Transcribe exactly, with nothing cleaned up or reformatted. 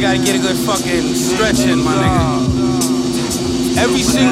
gotta get a good fucking stretch in, my nigga. Every single